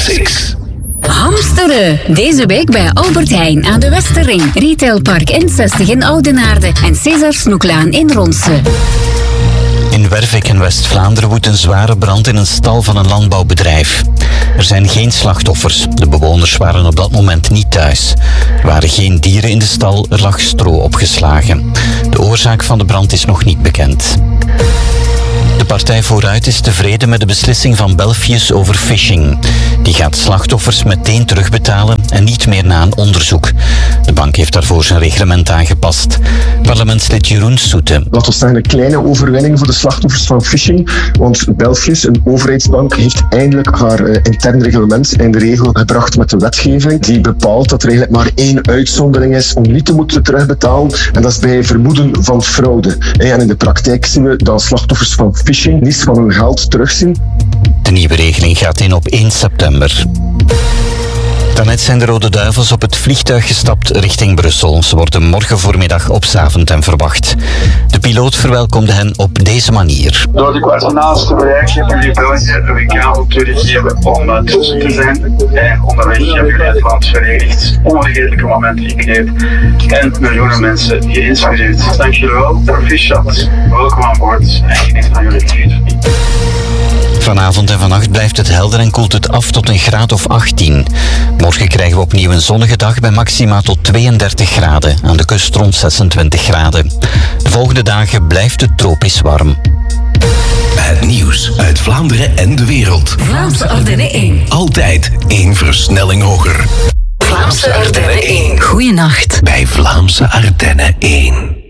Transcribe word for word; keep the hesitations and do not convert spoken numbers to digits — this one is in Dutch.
Classics. Hamsteren. Deze week bij Albert Heijn aan de Westerring. Retailpark N zestig in Oudenaarde en César Snoeklaan in Ronse. In Wervik in West-Vlaanderen woedt een zware brand in een stal van een landbouwbedrijf. Er zijn geen slachtoffers. De bewoners waren op dat moment niet thuis. Er waren geen dieren in de stal, er lag stro opgeslagen. De oorzaak van de brand is nog niet bekend. De Partij Vooruit is tevreden met de beslissing van Belfius over phishing. Die gaat slachtoffers meteen terugbetalen en niet meer na een onderzoek. De bank heeft daarvoor zijn reglement aangepast. Parlementslid Jeroen Soete. Dat was een kleine overwinning voor de slachtoffers van phishing, want Belfius, een overheidsbank, heeft eindelijk haar uh, intern reglement in de regel gebracht met de wetgeving. Die bepaalt dat er eigenlijk maar één uitzondering is om niet te moeten terugbetalen, en dat is bij vermoeden van fraude. En in de praktijk zien we dat slachtoffers van phishing niets van hun geld terugzien. De nieuwe regeling gaat in op één september. Daarnet zijn de Rode Duivels op het vliegtuig gestapt richting Brussel. Ze worden morgen voormiddag op Zaventem verwacht. De piloot verwelkomde hen op deze manier. Door de kwartiernaast te bereiken hebben jullie België een W K gegeven om tussen te zijn. En onderweg hebben jullie het land verenigd, onvergetelijke momenten gecreëerd en miljoenen mensen geïnspireerd. Dank jullie wel, proficiat, welkom aan boord en geniet van jullie vliegen. Vanavond en vannacht blijft het helder en koelt het af tot een graad of achttien. Morgen krijgen we opnieuw een zonnige dag bij maxima tot tweeëndertig graden. Aan de kust rond zesentwintig graden. De volgende dagen blijft het tropisch warm. Het nieuws uit Vlaanderen en de wereld. Vlaamse Ardennen één. Altijd één versnelling hoger. Vlaamse Ardennen één. Goeienacht. Bij Vlaamse Ardennen één.